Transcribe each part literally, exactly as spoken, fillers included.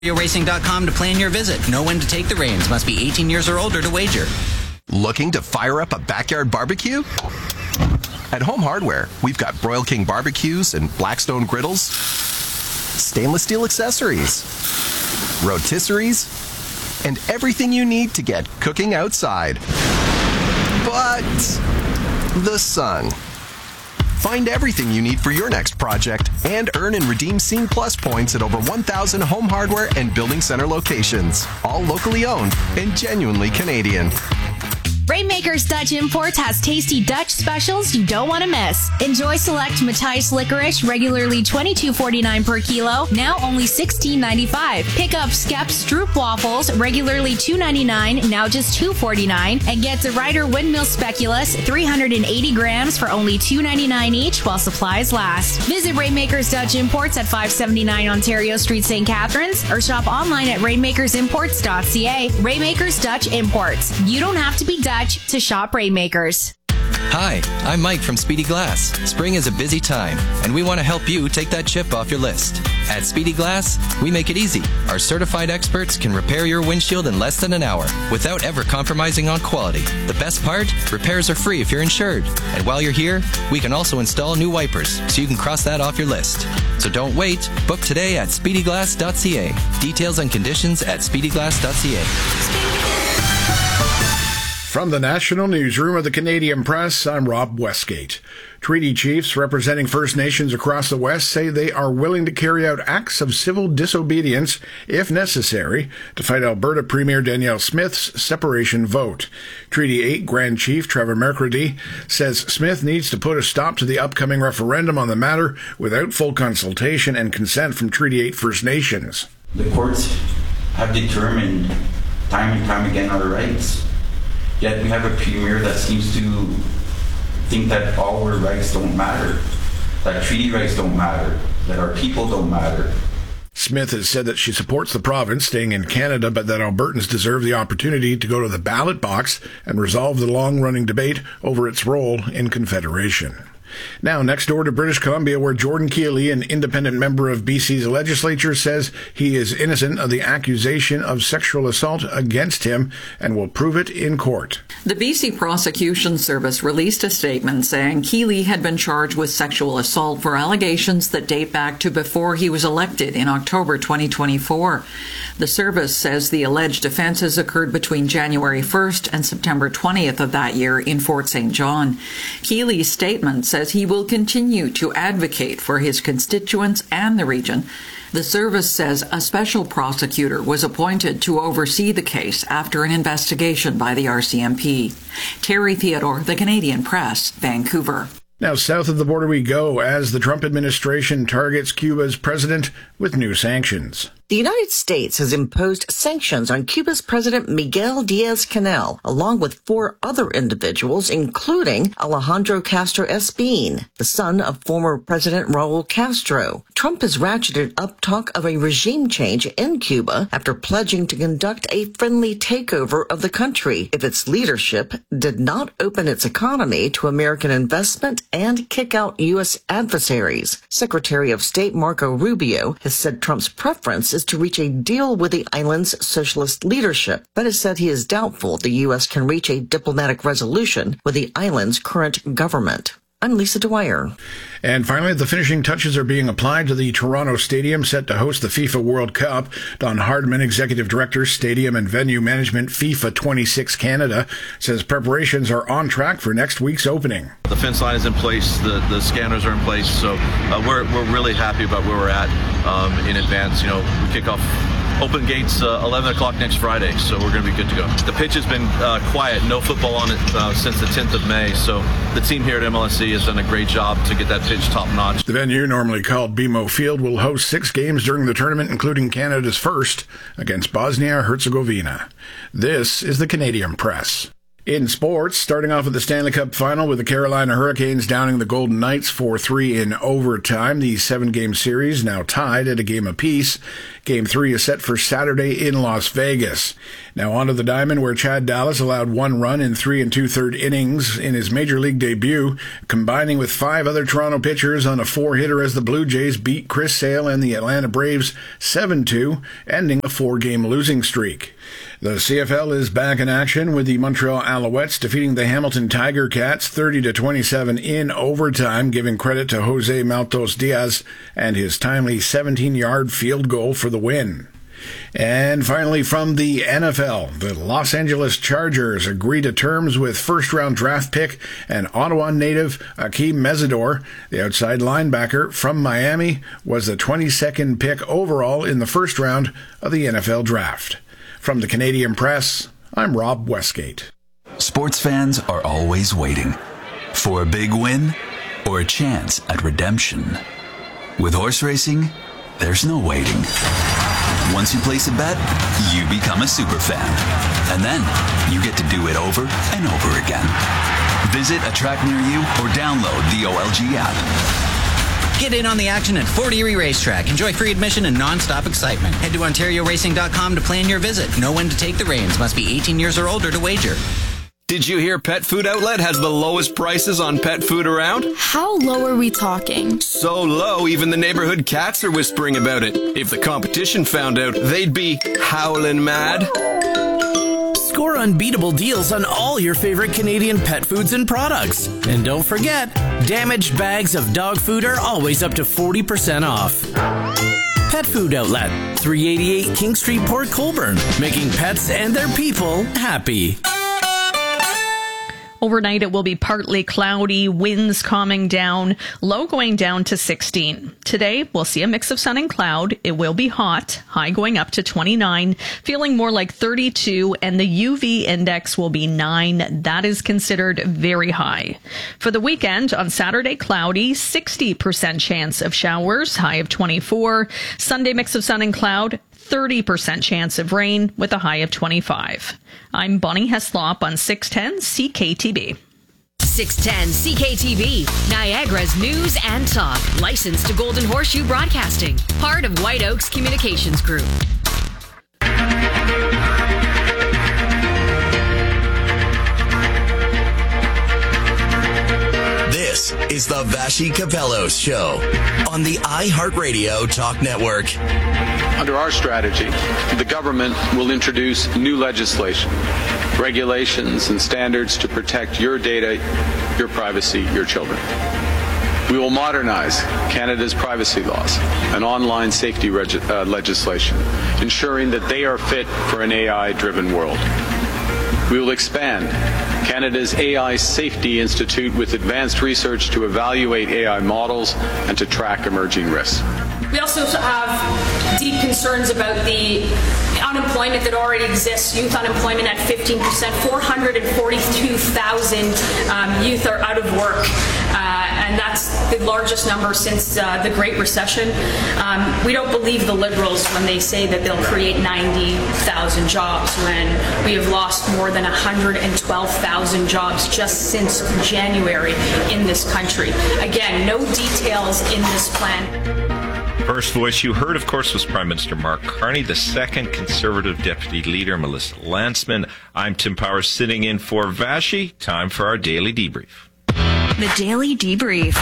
racing dot com to plan your visit. Know when to take the reins. Must be eighteen years or older to wager. Looking to fire up a backyard barbecue? At Home Hardware, we've got Broil King barbecues and Blackstone griddles, stainless steel accessories, rotisseries, and everything you need to get cooking outside. But the sun. Find everything you need for your next project and earn and redeem Scene Plus points at over one thousand Home Hardware and Building Center locations. All locally owned and genuinely Canadian. Rainmakers Dutch Imports has tasty Dutch specials you don't want to miss. Enjoy select Matthijs licorice, regularly twenty-two forty-nine per kilo, now only sixteen ninety-five. Pick up Skep Stroop waffles, regularly two ninety-nine, now just two forty-nine, and get the Ryder Windmill Speculoos, three hundred eighty grams for only two ninety-nine each while supplies last. Visit Rainmakers Dutch Imports at five seventy-nine Ontario Street, Saint Catharines, or shop online at rainmakers imports dot c a. Rainmakers Dutch Imports. You don't have to be Dutch to shop Rainmakers. Hi, I'm Mike from Speedy Glass. Spring is a busy time, and we want to help you take that chip off your list. At Speedy Glass, we make it easy. Our certified experts can repair your windshield in less than an hour without ever compromising on quality. The best part? Repairs are free if you're insured. And while you're here, we can also install new wipers, so you can cross that off your list. So don't wait. Book today at speedy glass dot c a. Details and conditions at speedy glass dot c a. From the National Newsroom of the Canadian Press, I'm Rob Westgate. Treaty chiefs representing First Nations across the West say they are willing to carry out acts of civil disobedience, if necessary, to fight Alberta Premier Danielle Smith's separation vote. Treaty eight Grand Chief Trevor McCready says Smith needs to put a stop to the upcoming referendum on the matter without full consultation and consent from Treaty eight First Nations. The courts have determined time and time again our rights. Yet we have a premier that seems to think that all our rights don't matter, that treaty rights don't matter, that our people don't matter. Smith has said that she supports the province staying in Canada, but that Albertans deserve the opportunity to go to the ballot box and resolve the long-running debate over its role in Confederation. Now, next door to British Columbia, where Jordan Keeley, an independent member of B C's legislature, says he is innocent of the accusation of sexual assault against him and will prove it in court. The B C Prosecution Service released a statement saying Keeley had been charged with sexual assault for allegations that date back to before he was elected in October twenty twenty-four. The service says the alleged offences occurred between January first and September twentieth of that year in Fort Saint John. Keeley's statement says he will continue to advocate for his constituents and the region. The service says a special prosecutor was appointed to oversee the case after an investigation by the R C M P. Terry Theodore, The Canadian Press, Vancouver. Now, south of the border we go as the Trump administration targets Cuba's president with new sanctions. The United States has imposed sanctions on Cuba's President Miguel Diaz-Canel, along with four other individuals, including Alejandro Castro Espín, the son of former President Raul Castro. Trump has ratcheted up talk of a regime change in Cuba after pledging to conduct a friendly takeover of the country if its leadership did not open its economy to American investment and kick out U S adversaries. Secretary of State Marco Rubio has said Trump's preference is to reach a deal with the island's socialist leadership, but has said he is doubtful the U S can reach a diplomatic resolution with the island's current government. I'm Lisa Dwyer. And finally, the finishing touches are being applied to the Toronto Stadium set to host the FIFA World Cup. Don Hardman, Executive Director, Stadium and Venue Management, FIFA twenty-six Canada, says preparations are on track for next week's opening. The fence line is in place, the, the scanners are in place, so uh, we're, we're really happy about where we're at um, in advance. You know, we kick off open gates uh, eleven o'clock next Friday, so we're going to be good to go. The pitch has been uh, quiet, no football on it uh, since the tenth of May, so the team here at M L S E has done a great job to get that pitch top-notch. The venue, normally called B M O Field, will host six games during the tournament, including Canada's first against Bosnia-Herzegovina. This is the Canadian Press. In sports, starting off with the Stanley Cup final with the Carolina Hurricanes downing the Golden Knights four three in overtime. The seven-game series now tied at a game apiece. Game three is set for Saturday in Las Vegas. Now onto the diamond, where Chad Dallas allowed one run in three and two-third innings in his Major League debut, combining with five other Toronto pitchers on a four-hitter as the Blue Jays beat Chris Sale and the Atlanta Braves seven two, ending a four-game losing streak. The C F L is back in action with the Montreal Alouettes defeating the Hamilton Tiger Cats thirty to twenty-seven in overtime, giving credit to Jose Maltos Diaz and his timely seventeen-yard field goal for the win. And finally, from the N F L, the Los Angeles Chargers agree to terms with first-round draft pick and Ottawa native Akeem Mesidor. The outside linebacker from Miami was the twenty-second pick overall in the first round of the N F L draft. From the Canadian Press, I'm Rob Westgate. Sports fans are always waiting for a big win or a chance at redemption. With horse racing, there's no waiting. Once you place a bet, you become a super fan. And then you get to do it over and over again. Visit a track near you or download the O L G app. Get in on the action at Fort Erie Racetrack. Enjoy free admission and non-stop excitement. Head to Ontario Racing dot com to plan your visit. Know when to take the reins. Must be eighteen years or older to wager. Did you hear Pet Food Outlet has the lowest prices on pet food around? How low are we talking? So low, even the neighborhood cats are whispering about it. If the competition found out, they'd be howling mad. Score unbeatable deals on all your favorite Canadian pet foods and products. And don't forget, damaged bags of dog food are always up to forty percent off. Pet Food Outlet, three eighty-eight King Street, Port Colborne, making pets and their people happy. Overnight, it will be partly cloudy, winds calming down, low going down to sixteen. Today, we'll see a mix of sun and cloud. It will be hot, high going up to twenty-nine, feeling more like thirty-two, and the U V index will be nine. That is considered very high. For the weekend, on Saturday, cloudy, sixty percent chance of showers, high of twenty-four. Sunday, mix of sun and cloud, thirty percent chance of rain with a high of twenty-five. I'm Bonnie Heslop on six ten C K T B. six ten C K T B, Niagara's news and talk. Licensed to Golden Horseshoe Broadcasting. Part of White Oaks Communications Group. This is the Vassy Capellos Show on the iHeartRadio Talk Network. Under our strategy, the government will introduce new legislation, regulations, and standards to protect your data, your privacy, your children. We will modernize Canada's privacy laws and online safety reg- uh, legislation, ensuring that they are fit for an A I-driven world. We will expand Canada's A I Safety Institute with advanced research to evaluate A I models and to track emerging risks. We also have deep concerns about the unemployment that already exists, youth unemployment at fifteen percent. four hundred forty-two thousand um, youth are out of work, uh, and that's the largest number since uh, the Great Recession. Um, we don't believe the Liberals when they say that they'll create ninety thousand jobs when we have lost more than one hundred twelve thousand jobs just since January in this country. Again, no details in this plan. First voice you heard, of course, was Prime Minister Mark Carney. The second, Conservative Deputy Leader Melissa Lantsman. I'm Tim Powers, sitting in for Vassy. Time for our Daily Debrief. The Daily Debrief.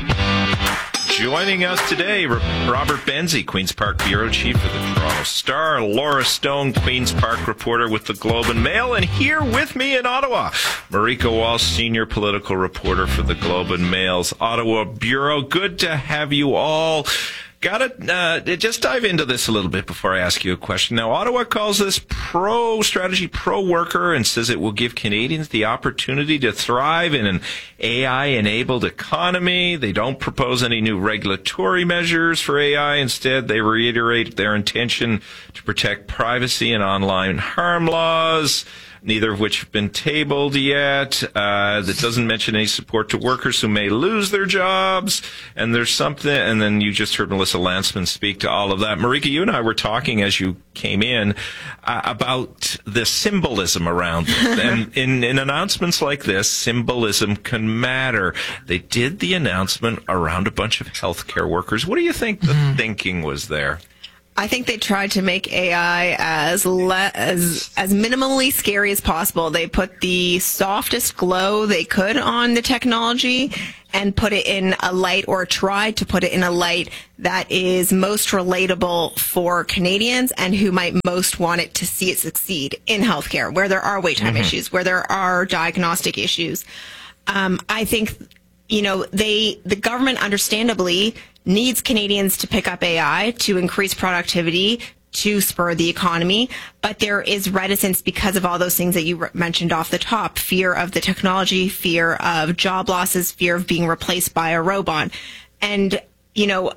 Joining us today, Robert Benzie, Queen's Park Bureau Chief of the Toronto Star, Laura Stone, Queen's Park reporter with the Globe and Mail, and here with me in Ottawa, Marika Walsh, Senior Political Reporter for the Globe and Mail's Ottawa Bureau. Good to have you all. Got to uh, just dive into this a little bit before I ask you a question. Now, Ottawa calls this pro-strategy, pro-worker, and says it will give Canadians the opportunity to thrive in an A I-enabled economy. They don't propose any new regulatory measures for A I. Instead, they reiterate their intention to protect privacy and online harm laws. neither of which have been tabled yet. Uh, that doesn't mention any support to workers who may lose their jobs. And there's something, and then you just heard Melissa Lantsman speak to all of that. Marika, you and I were talking as you came in uh, about the symbolism around it. And in, in announcements like this, symbolism can matter. They did the announcement around a bunch of healthcare workers. What do you think the mm-hmm. thinking was there? I think they tried to make A I as le- as as minimally scary as possible. They put the softest glow they could on the technology and put it in a light, or tried to put it in a light that is most relatable for Canadians and who might most want it to see it succeed in healthcare, where there are wait time mm-hmm. issues, where there are diagnostic issues. Um, I think, you know, they the government understandably needs Canadians to pick up A I to increase productivity, to spur the economy, but there is reticence because of all those things that you re- mentioned off the top. Fear of the technology, fear of job losses, fear of being replaced by a robot. And, you know,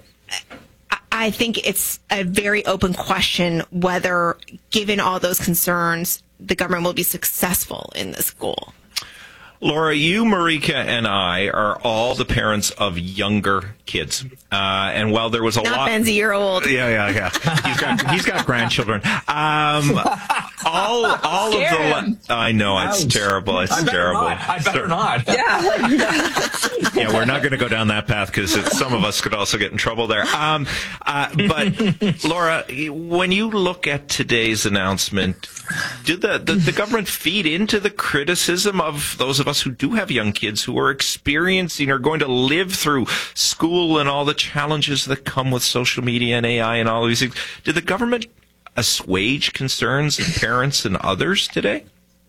I think it's a very open question whether, given all those concerns, the government will be successful in this goal. Laura, you, Marika, and I are all the parents of younger kids. Uh, and while there was a Not lot... Ben's a year old. Yeah, yeah, yeah. He's got, he's got grandchildren. Um, all all of the... I know, it's Ouch. terrible. It's I terrible. Not. I better not. Yeah. Yeah, we're not going to go down that path because some of us could also get in trouble there. Um, uh, but, Laura, when you look at today's announcement, did the, the, the government feed into the criticism of those of us who do have young kids who are experiencing or going to live through school and all the challenges that come with social media and A I and all of these things? Did the government assuage concerns of parents and others today?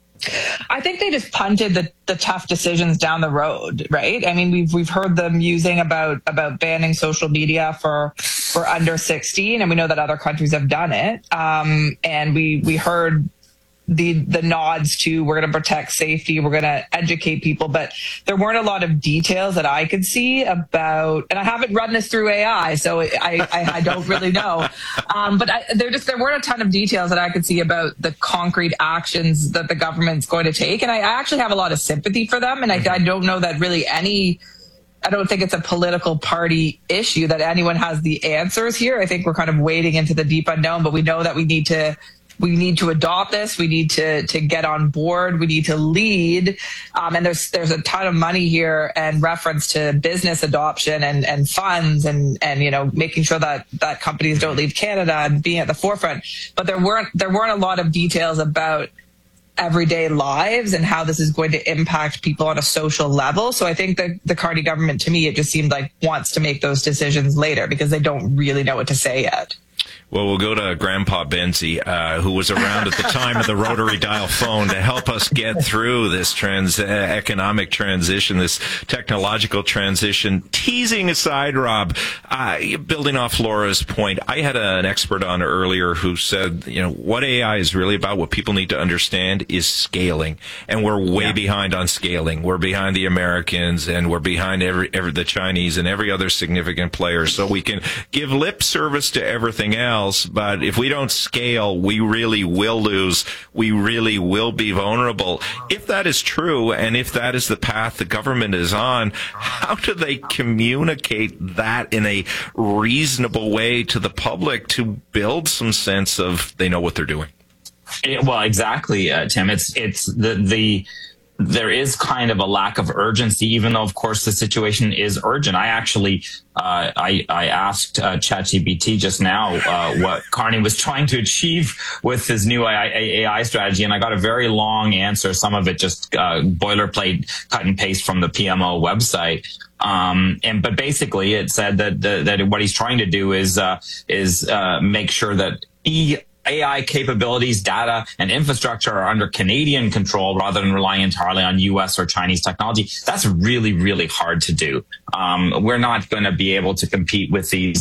I think they just punted the, the tough decisions down the road, right? I mean, we've we've heard them musing about about banning social media for for under sixteen, and we know that other countries have done it. Um, and we we heard the the nods to we're going to protect safety, we're going to educate people, but there weren't a lot of details that I could see about, and I haven't run this through A I, so I I, I don't really know. Um, but I, there just there weren't a ton of details that I could see about the concrete actions that the government's going to take, and I actually have a lot of sympathy for them, and I, I don't know that really any. I don't think it's a political party issue that anyone has the answers here. I think we're kind of wading into the deep unknown, but we know that we need to. We need to adopt this. We need to to get on board. We need to lead. Um, and there's there's a ton of money here and reference to business adoption and, and funds and, and you know making sure that, that companies don't leave Canada and being at the forefront. But there weren't there weren't a lot of details about everyday lives and how this is going to impact people on a social level. So I think that the Carney government, to me, it just seemed like wants to make those decisions later because they don't really know what to say yet. Well, we'll go to Grandpa Benzie, uh, who was around at the time of the rotary dial phone to help us get through this trans uh, economic transition, this technological transition. Teasing aside, Rob, uh, building off Laura's point, I had a, an expert on earlier who said, you know, what A I is really about, what people need to understand is scaling. And we're way yeah. behind on scaling. We're behind the Americans and we're behind every, every the Chinese and every other significant player. So we can give lip service to everything else. But if we don't scale, we really will lose. We really will be vulnerable. If that is true, and if that is the path the government is on, how do they communicate that in a reasonable way to the public to build some sense of they know what they're doing? It, well, exactly, uh, Tim. It's it's the the. There is kind of a lack of urgency, even though, of course, the situation is urgent. I actually, uh, I, I asked uh, ChatGPT just now uh, what Carney was trying to achieve with his new A I strategy, and I got a very long answer. Some of it just uh, boilerplate, cut and paste from the P M O website. Um, and but basically, it said that that, that what he's trying to do is uh, is uh, make sure that he. A I capabilities, data, and infrastructure are under Canadian control rather than relying entirely on U S or Chinese technology. That's really, really hard to do. Um, we're not going to be able to compete with these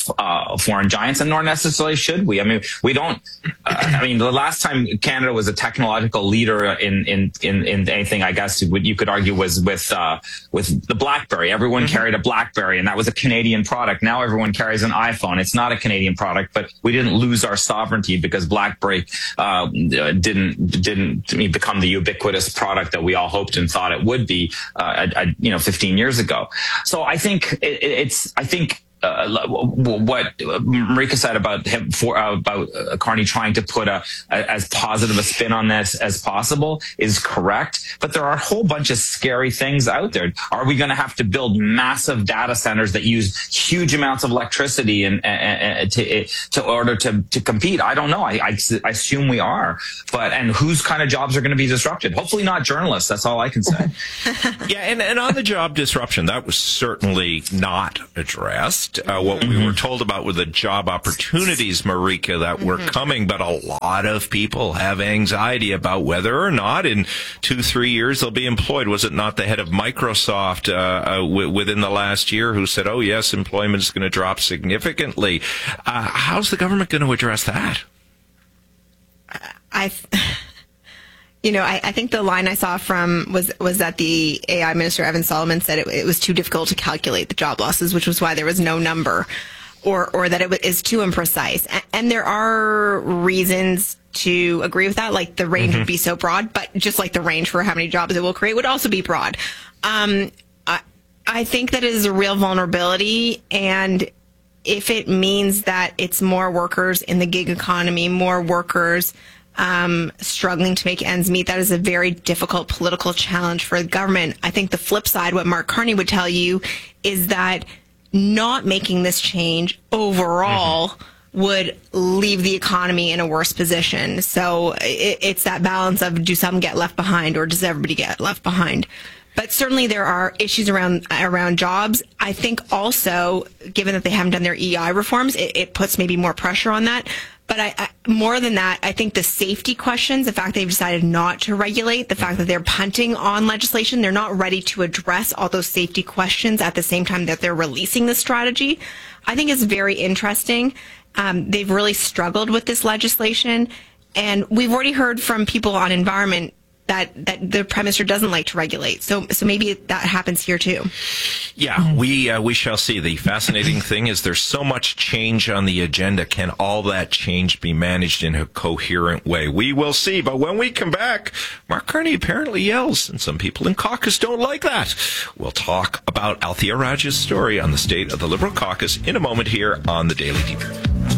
uh, foreign giants, and nor necessarily should we. I mean, we don't. Uh, I mean, the last time Canada was a technological leader in in in, in anything, I guess you could argue was with uh, with the BlackBerry. Everyone mm-hmm. carried a BlackBerry, and that was a Canadian product. Now everyone carries an iPhone. It's not a Canadian product, but we didn't lose our sovereignty because BlackBerry uh, didn't didn't become the ubiquitous product that we all hoped and thought it would be, uh, a, a, you know, fifteen years ago. So I think it, it's I think. Uh, what Marika said about him for uh, about uh, Carney trying to put a, a as positive a spin on this as possible is correct, but there are a whole bunch of scary things out there. Are we going to have to build massive data centers that use huge amounts of electricity and, and to to order to to compete? I don't know. I, I, I assume we are, but and whose kind of jobs are going to be disrupted? Hopefully not journalists. That's all I can say. Yeah, and, and on the job disruption, that was certainly not addressed. Uh, what mm-hmm. we were told about were the job opportunities, Marika, that mm-hmm. were coming, but a lot of people have anxiety about whether or not in two, three years they'll be employed. Was it not the head of Microsoft uh, uh, w- within the last year who said, oh, yes, employment is going to drop significantly? Uh, how's the government going to address that? I... You know, I, I think the line I saw from was was that the A I minister, Evan Solomon, said it, it was too difficult to calculate the job losses, which was why there was no number, or or that it w- is too imprecise. And, and there are reasons to agree with that, like the range mm-hmm. would be so broad, but just like the range for how many jobs it will create would also be broad. Um, I, I think that is a real vulnerability, and if it means that it's more workers in the gig economy, more workers Um, struggling to make ends meet, that is a very difficult political challenge for the government. I think the flip side, what Mark Carney would tell you, is that not making this change overall mm-hmm. would leave the economy in a worse position. So it, it's that balance of, do some get left behind, or does everybody get left behind? But certainly there are issues around around jobs. I think also, given that they haven't done their E I reforms, it, it puts maybe more pressure on that. But I, I, more than that, I think the safety questions, the fact they've decided not to regulate, the fact that they're punting on legislation, they're not ready to address all those safety questions at the same time that they're releasing the strategy, I think is very interesting. Um, they've really struggled with this legislation. And we've already heard from people on environment that, that the Prime Minister doesn't like to regulate. So so maybe that happens here too. Yeah, we uh, we shall see. The fascinating thing is there's so much change on the agenda. Can all that change be managed in a coherent way? We will see. But when we come back, Mark Carney apparently yells, and some people in caucus don't like that. We'll talk about Althea Raj's story on the state of the Liberal caucus in a moment here on the Daily Deeper.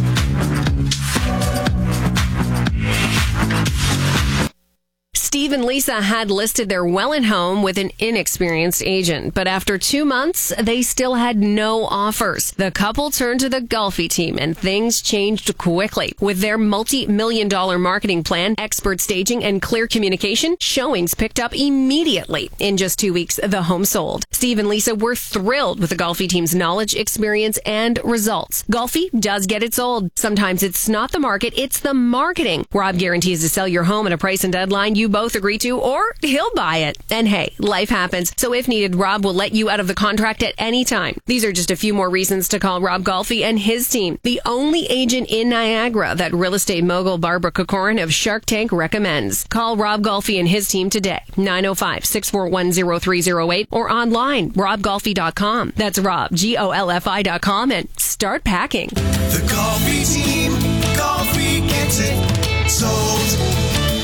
Steve and Lisa had listed their Welland home with an inexperienced agent, but after two months, they still had no offers. The couple turned to the Golfi team, and things changed quickly. With their multi-million dollar marketing plan, expert staging, and clear communication, showings picked up immediately. In just two weeks, the home sold. Steve and Lisa were thrilled with the Golfi team's knowledge, experience, and results. Golfi does get it sold. Sometimes it's not the market, it's the marketing. Rob guarantees to sell your home at a price and deadline you both agree to, or he'll buy it. And hey, life happens. So if needed, Rob will let you out of the contract at any time. These are just a few more reasons to call Rob Golfi and his team, the only agent in Niagara that real estate mogul Barbara Corcoran of Shark Tank recommends. Call Rob Golfi and his team today, nine oh five, six four one, oh three oh eight, or online, rob golfi dot com. That's Rob, G O L F I dot com, and start packing. The Golfi team, Golfi gets it sold.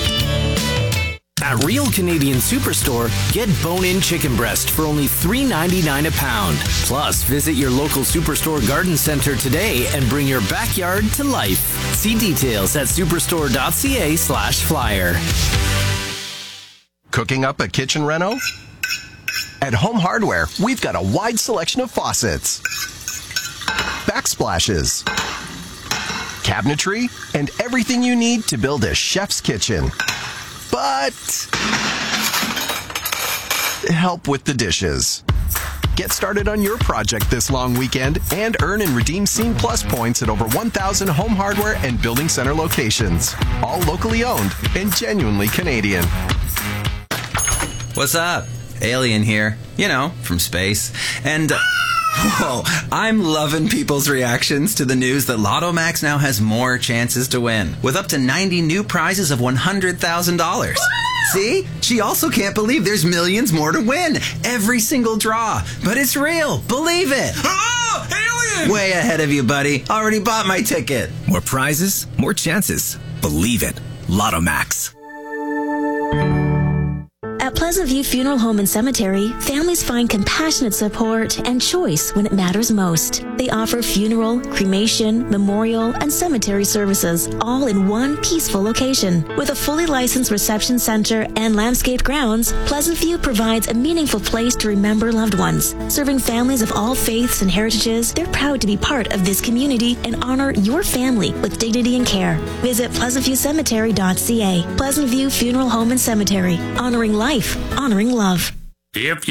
At Real Canadian Superstore, get bone-in chicken breast for only three ninety-nine a pound. Plus, visit your local Superstore garden center today and bring your backyard to life. See details at superstore.ca slash flyer. Cooking up a kitchen reno? At Home Hardware, we've got a wide selection of faucets, backsplashes, cabinetry, and everything you need to build a chef's kitchen. But help with the dishes. Get started on your project this long weekend and earn and redeem Scene Plus points at over one thousand Home Hardware and Building Center locations. All locally owned and genuinely Canadian. What's up? Alien here. You know, from space. And... Uh, Whoa, I'm loving people's reactions to the news that Lotto Max now has more chances to win, with up to ninety new prizes of one hundred thousand dollars. See? She also can't believe there's millions more to win. Every single draw. But it's real. Believe it. Oh, alien! Way ahead of you, buddy. Already bought my ticket. More prizes, more chances. Believe it. Lotto Max. At Pleasant View Funeral Home and Cemetery, families find compassionate support and choice when it matters most. They offer funeral, cremation, memorial, and cemetery services, all in one peaceful location. With a fully licensed reception center and landscaped grounds, Pleasant View provides a meaningful place to remember loved ones. Serving families of all faiths and heritages, they're proud to be part of this community and honor your family with dignity and care. Visit pleasant view cemetery dot c a. Pleasant View Funeral Home and Cemetery, honoring life, honoring love. If